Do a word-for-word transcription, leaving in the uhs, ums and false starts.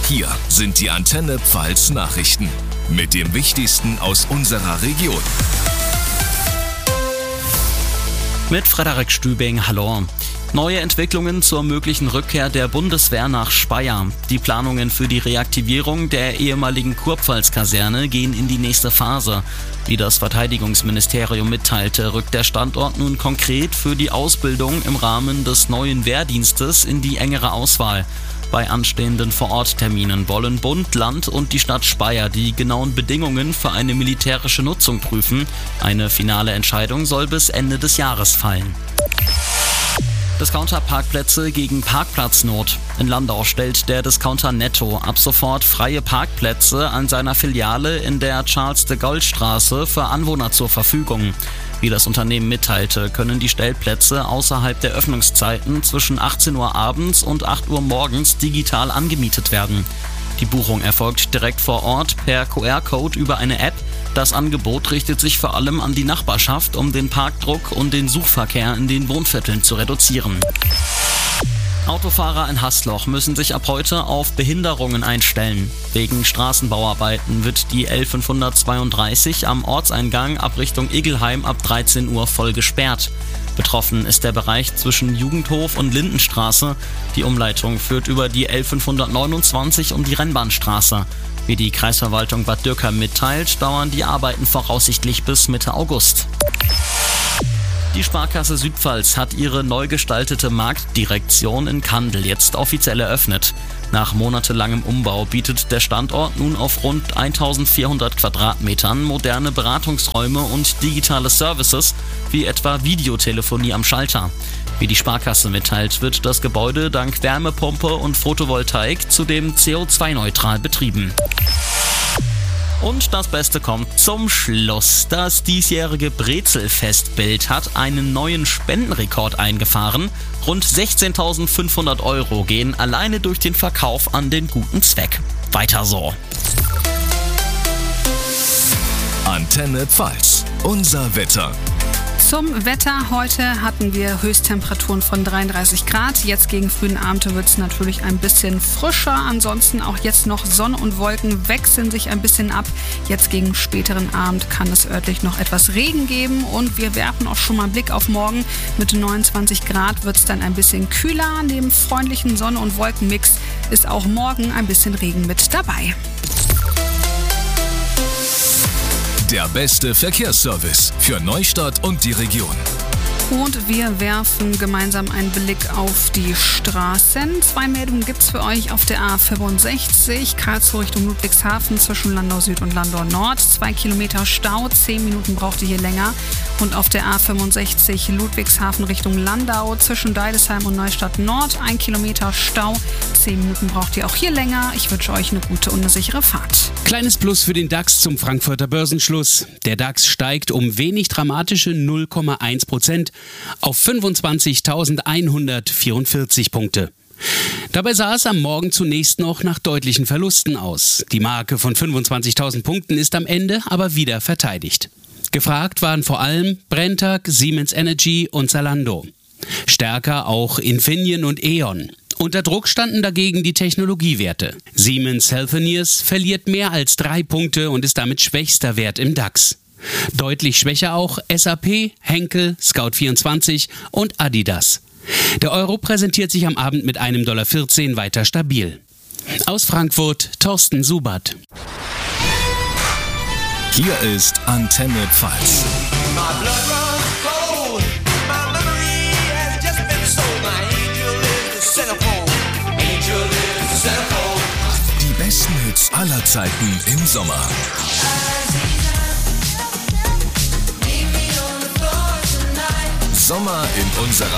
Hier sind die Antenne Pfalz Nachrichten mit dem Wichtigsten aus unserer Region. Mit Frederik Stübing, hallo. Neue Entwicklungen zur möglichen Rückkehr der Bundeswehr nach Speyer. Die Planungen für die Reaktivierung der ehemaligen Kurpfalz-Kaserne gehen in die nächste Phase. Wie das Verteidigungsministerium mitteilte, rückt der Standort nun konkret für die Ausbildung im Rahmen des neuen Wehrdienstes in die engere Auswahl. Bei anstehenden Vorortterminen wollen Bund, Land und die Stadt Speyer die genauen Bedingungen für eine militärische Nutzung prüfen. Eine finale Entscheidung soll bis Ende des Jahres fallen. Discounter-Parkplätze gegen Parkplatznot. In Landau stellt der Discounter Netto ab sofort freie Parkplätze an seiner Filiale in der Charles-de-Gaulle-Straße für Anwohner zur Verfügung. Wie das Unternehmen mitteilte, können die Stellplätze außerhalb der Öffnungszeiten zwischen achtzehn Uhr abends und acht Uhr morgens digital angemietet werden. Die Buchung erfolgt direkt vor Ort per Q R-Code über eine App. Das Angebot richtet sich vor allem an die Nachbarschaft, um den Parkdruck und den Suchverkehr in den Wohnvierteln zu reduzieren. Autofahrer in Hasloch müssen sich ab heute auf Behinderungen einstellen. Wegen Straßenbauarbeiten wird die L fünfhundertzweiunddreißig am Ortseingang ab Richtung Igelheim ab dreizehn Uhr voll gesperrt. Betroffen ist der Bereich zwischen Jugendhof und Lindenstraße. Die Umleitung führt über die L fünfhundertneunundzwanzig und die Rennbahnstraße. Wie die Kreisverwaltung Bad Dürkheim mitteilt, dauern die Arbeiten voraussichtlich bis Mitte August. Die Sparkasse Südpfalz hat ihre neu gestaltete Marktdirektion in Kandel jetzt offiziell eröffnet. Nach monatelangem Umbau bietet der Standort nun auf rund eintausendvierhundert Quadratmetern moderne Beratungsräume und digitale Services, wie etwa Videotelefonie am Schalter. Wie die Sparkasse mitteilt, wird das Gebäude dank Wärmepumpe und Photovoltaik zudem C O zwei neutral betrieben. Und das Beste kommt zum Schluss. Das diesjährige Brezelfestbild hat einen neuen Spendenrekord eingefahren. Rund sechzehntausendfünfhundert Euro gehen alleine durch den Verkauf an den guten Zweck. Weiter so. Antenne Pfalz, unser Wetter. Zum Wetter. Heute hatten wir Höchsttemperaturen von dreiunddreißig Grad. Jetzt gegen frühen Abend wird es natürlich ein bisschen frischer. Ansonsten auch jetzt noch Sonne und Wolken wechseln sich ein bisschen ab. Jetzt gegen späteren Abend kann es örtlich noch etwas Regen geben. Und wir werfen auch schon mal einen Blick auf morgen. Mit neunundzwanzig Grad wird es dann ein bisschen kühler. Neben freundlichen Sonne- und Wolkenmix ist auch morgen ein bisschen Regen mit dabei. Der beste Verkehrsservice für Neustadt und die Region. Und wir werfen gemeinsam einen Blick auf die Straßen. Zwei Meldungen gibt es für euch auf der A fünfundsechzig, Karlsruhe Richtung Ludwigshafen zwischen Landau Süd und Landau Nord. Zwei Kilometer Stau, zehn Minuten braucht ihr hier länger. Und auf der A fünfundsechzig Ludwigshafen Richtung Landau zwischen Deidesheim und Neustadt Nord. Ein Kilometer Stau, zehn Minuten braucht ihr auch hier länger. Ich wünsche euch eine gute und eine sichere Fahrt. Kleines Plus für den DAX zum Frankfurter Börsenschluss. Der DAX steigt um wenig dramatische null Komma eins Prozent auf fünfundzwanzigtausendeinhundertvierundvierzig Punkte. Dabei sah es am Morgen zunächst noch nach deutlichen Verlusten aus. Die Marke von fünfundzwanzigtausend Punkten ist am Ende aber wieder verteidigt. Gefragt waren vor allem Brenntag, Siemens Energy und Zalando. Stärker auch Infineon und E.ON. Unter Druck standen dagegen die Technologiewerte. Siemens Healthineers verliert mehr als drei Punkte und ist damit schwächster Wert im DAX. Deutlich schwächer auch S A P, Henkel, Scout vierundzwanzig und Adidas. Der Euro präsentiert sich am Abend mit einem Komma vierzehn Dollar weiter stabil. Aus Frankfurt, Thorsten Subert. Hier ist Antenne Pfalz. Die besten Hits aller Zeiten im Sommer. Sommer in unserer